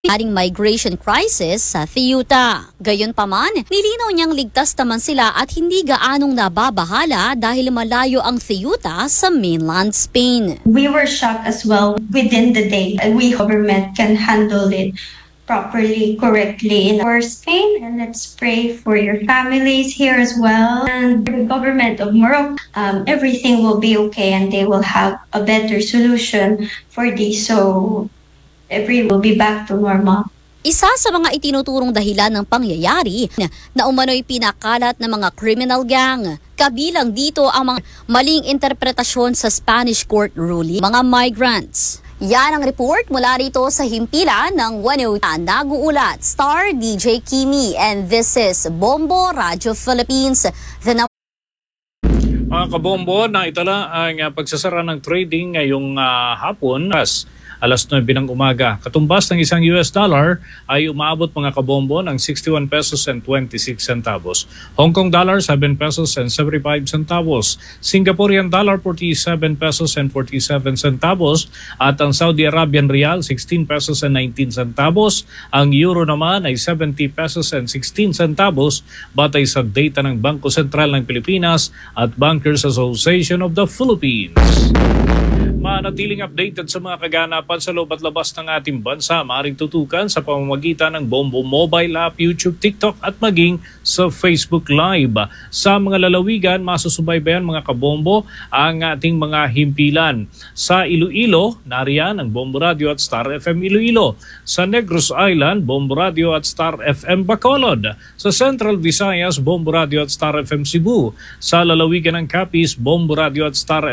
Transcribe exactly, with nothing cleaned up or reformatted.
aring migration crisis sa Ceuta. Gayunpaman, nilinaw niyang ligtas naman sila at hindi gaanong nababahala dahil malayo ang Ceuta sa mainland Spain. We were shocked as well within the day. We government can handle it properly, correctly in our Spain, and let's pray for your families here as well. And the government of Morocco, um, everything will be okay and they will have a better solution for this. So everything will be back to normal. Isa sa mga itinuturong dahilan ng pangyayari na umano'y pinakalat ng mga criminal gang. Kabilang dito ang mga maling interpretasyon sa Spanish court ruling mga migrants. Yan ang report mula rito sa himpilan ng one oh two. Nag-uulat, Star D J Kimi, and this is Bombo Radio Philippines. The Mga kabombo, naitala ang uh, pagsasara ng trading ngayong uh, hapon. Alas nine ng umaga. Katumbas ng isang U S dollar ay umaabot mga kabombo ng sixty-one pesos and twenty-six centavos. Hong Kong dollar seven pesos and seventy-five centavos. Singaporean dollar forty-seven pesos and forty-seven centavos. At ang Saudi Arabian rial sixteen pesos and nineteen centavos. Ang euro naman ay seventy pesos and sixteen centavos batay sa data ng Bangko Sentral ng Pilipinas at Bankers Association of the Philippines. Manatiling updated sa mga kaganapan sa loob at labas ng ating bansa, maaaring tutukan sa pamamagitan ng Bombo Mobile App, YouTube, TikTok at maging sa Facebook Live. Sa mga lalawigan, masusubaybayan mga kabombo ang ating mga himpilan. Sa Iloilo, nariyan ang Bombo Radio at Star F M Iloilo. Sa Negros Island, Bombo Radio at Star F M Bacolod. Sa Central Visayas, Bombo Radio at Star F M Cebu. Sa lalawigan ng Capiz, Bombo Radio at Star